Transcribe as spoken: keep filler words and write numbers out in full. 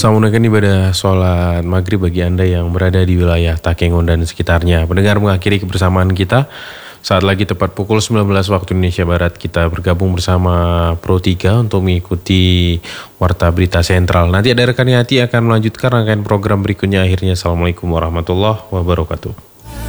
Selamat menunaikan ibadah sholat maghrib bagi Anda yang berada di wilayah Takengon dan sekitarnya. Pendengar, mengakhiri kebersamaan kita. Saat lagi tepat pukul sembilan belas waktu Indonesia Barat, kita bergabung bersama Pro tiga untuk mengikuti Warta Berita Sentral. Nanti ada rekan hati akan melanjutkan rangkaian program berikutnya. Akhirnya, Assalamualaikum warahmatullahi wabarakatuh.